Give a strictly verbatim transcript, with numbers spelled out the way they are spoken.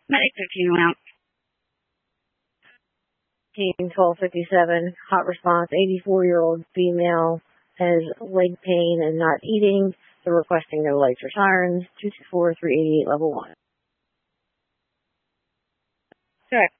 Medic fifteen out. Team twelve fifty-seven, hot response, eighty-four-year-old female, has leg pain and not eating. They're requesting no lights or sirens. two six four, three eighty-eight, level one. Correct.